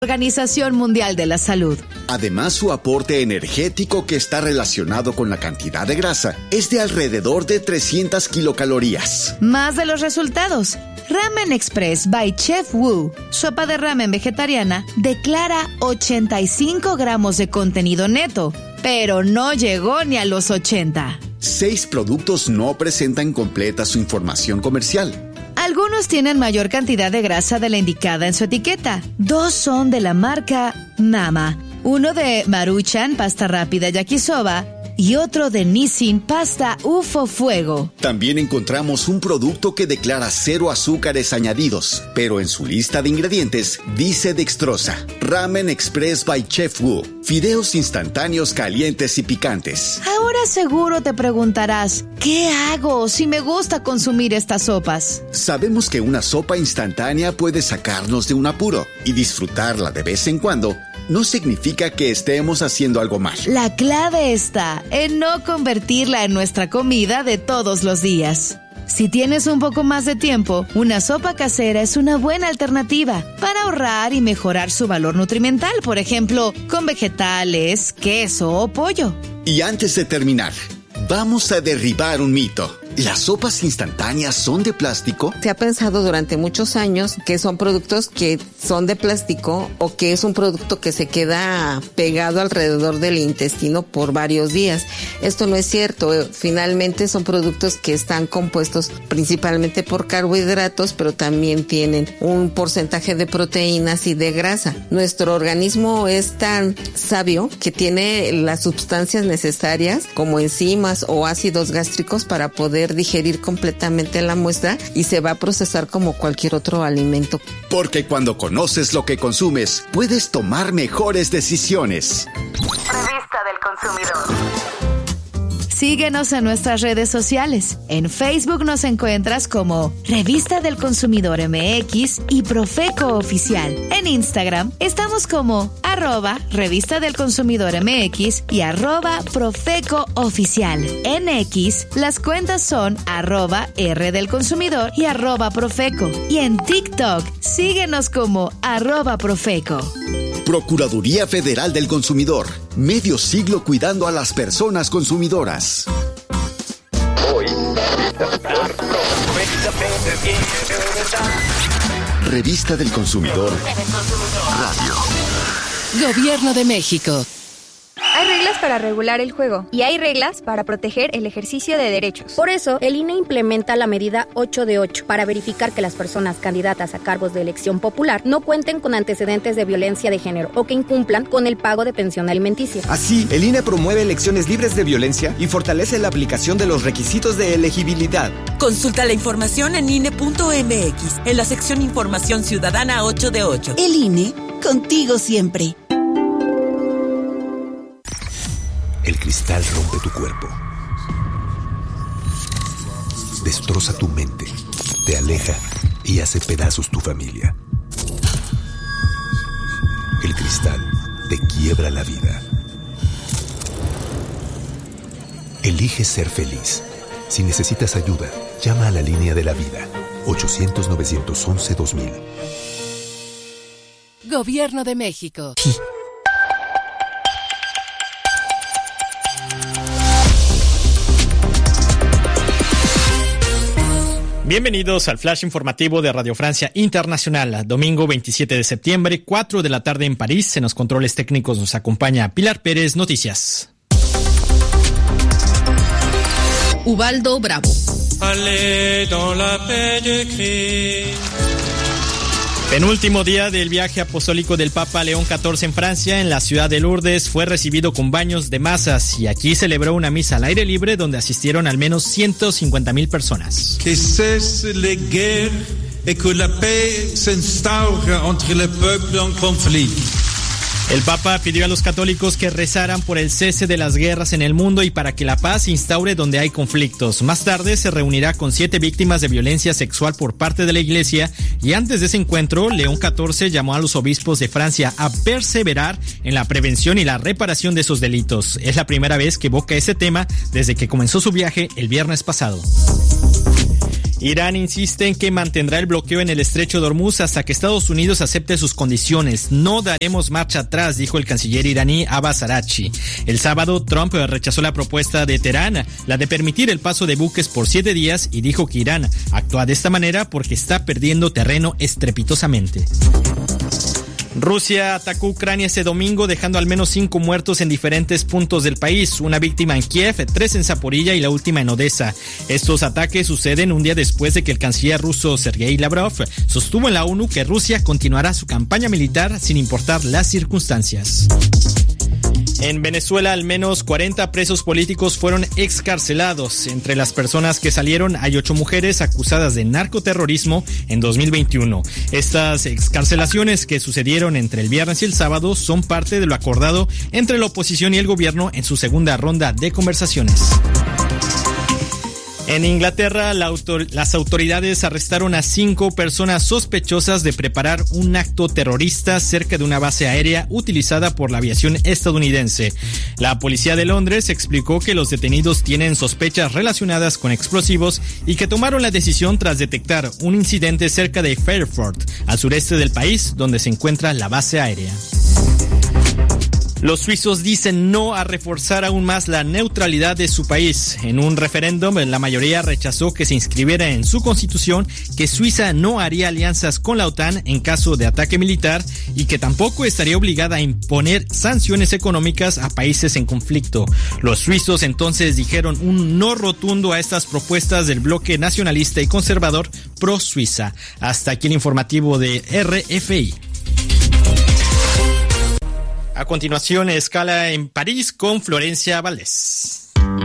Organización Mundial de la Salud. Además, su aporte energético, que está relacionado con la cantidad de grasa, es de alrededor de 300 kilocalorías. Más de los resultados. Ramen Express by Chef Wu, sopa de ramen vegetariana, declara 85 gramos de contenido neto, pero no llegó ni a los 80. 6 productos no presentan completa su información comercial. Algunos tienen mayor cantidad de grasa de la indicada en su etiqueta. 2 son de la marca Mama. Uno de Maruchan, pasta rápida yakisoba, y otro de Nissin, pasta UFO Fuego. También encontramos un producto que declara 0 azúcares añadidos, pero en su lista de ingredientes dice dextrosa. Ramen Express by Chef Wu. Fideos instantáneos calientes y picantes. Ahora seguro te preguntarás, ¿qué hago si me gusta consumir estas sopas? Sabemos que una sopa instantánea puede sacarnos de un apuro, y disfrutarla de vez en cuando no significa que estemos haciendo algo mal. La clave está en no convertirla en nuestra comida de todos los días. Si tienes un poco más de tiempo, una sopa casera es una buena alternativa para ahorrar y mejorar su valor nutrimental, por ejemplo, con vegetales, queso o pollo. Y antes de terminar, vamos a derribar un mito. ¿Las sopas instantáneas son de plástico? Se ha pensado durante muchos años que son productos que son de plástico o que es un producto que se queda pegado alrededor del intestino por varios días. Esto no es cierto. Finalmente son productos que están compuestos principalmente por carbohidratos, pero también tienen un porcentaje de proteínas y de grasa. Nuestro organismo es tan sabio que tiene las sustancias necesarias como enzimas o ácidos gástricos para poder digerir completamente la muestra y se va a procesar como cualquier otro alimento. Porque cuando conoces lo que consumes, puedes tomar mejores decisiones. Revista del Consumidor. Síguenos en nuestras redes sociales. En Facebook nos encuentras como Revista del Consumidor MX y Profeco Oficial. En Instagram estamos como @Revista del Consumidor MX y @Profeco Oficial. En X las cuentas son @R del Consumidor y @Profeco. Y en TikTok síguenos como @Profeco. Procuraduría Federal del Consumidor. Medio siglo cuidando a las personas consumidoras. Hoy, Revista del Consumidor Radio. Gobierno de México. Hay reglas para regular el juego y hay reglas para proteger el ejercicio de derechos. Por eso, el INE implementa la medida 8 de 8 para verificar que las personas candidatas a cargos de elección popular no cuenten con antecedentes de violencia de género o que incumplan con el pago de pensión alimenticia. Así, el INE promueve elecciones libres de violencia y fortalece la aplicación de los requisitos de elegibilidad. Consulta la información en INE.mx, en la sección Información Ciudadana 8 de 8. El INE, contigo siempre. El cristal rompe tu cuerpo, destroza tu mente, te aleja y hace pedazos tu familia. El cristal te quiebra la vida. Elige ser feliz. Si necesitas ayuda, llama a la línea de la vida, 800-911-2000. Gobierno de México. Bienvenidos al flash informativo de Radio Francia Internacional. Domingo 27 de septiembre, 4 de la tarde en París. En los controles técnicos nos acompaña Pilar Pérez. Noticias. Ubaldo Bravo. Allez dans la paix de Christ. Penúltimo día del viaje apostólico del Papa León XIV en Francia, en la ciudad de Lourdes, fue recibido con baños de masas y aquí celebró una misa al aire libre donde asistieron al menos 150,000 personas. Que cessent les guerres et que la paix s'instaure entre les peuples en conflit. El Papa pidió a los católicos que rezaran por el cese de las guerras en el mundo y para que la paz se instaure donde hay conflictos. Más tarde se reunirá con 7 víctimas de violencia sexual por parte de la Iglesia y antes de ese encuentro, León XIV llamó a los obispos de Francia a perseverar en la prevención y la reparación de esos delitos. Es la primera vez que evoca ese tema desde que comenzó su viaje el viernes pasado. Irán insiste en que mantendrá el bloqueo en el estrecho de Hormuz hasta que Estados Unidos acepte sus condiciones. No daremos marcha atrás, dijo el canciller iraní Abbas Araghchi. El sábado, Trump rechazó la propuesta de Teherán, la de permitir el paso de buques por 7 días, y dijo que Irán actúa de esta manera porque está perdiendo terreno estrepitosamente. Rusia atacó Ucrania este domingo, dejando al menos 5 muertos en diferentes puntos del país, una víctima en Kiev, 3 en Zaporilla y la última en Odessa. Estos ataques suceden un día después de que el canciller ruso Sergei Lavrov sostuvo en la ONU que Rusia continuará su campaña militar sin importar las circunstancias. En Venezuela, al menos 40 presos políticos fueron excarcelados. Entre las personas que salieron hay 8 mujeres acusadas de narcoterrorismo en 2021. Estas excarcelaciones, que sucedieron entre el viernes y el sábado, son parte de lo acordado entre la oposición y el gobierno en su segunda ronda de conversaciones. En Inglaterra, las autoridades arrestaron a 5 personas sospechosas de preparar un acto terrorista cerca de una base aérea utilizada por la aviación estadounidense. La policía de Londres explicó que los detenidos tienen sospechas relacionadas con explosivos y que tomaron la decisión tras detectar un incidente cerca de Fairford, al sureste del país, donde se encuentra la base aérea. Los suizos dicen no a reforzar aún más la neutralidad de su país. En un referéndum, la mayoría rechazó que se inscribiera en su constitución que Suiza no haría alianzas con la OTAN en caso de ataque militar y que tampoco estaría obligada a imponer sanciones económicas a países en conflicto. Los suizos entonces dijeron un no rotundo a estas propuestas del bloque nacionalista y conservador pro-Suiza. Hasta aquí el informativo de RFI. A continuación, escala en París con Florencia Valdés.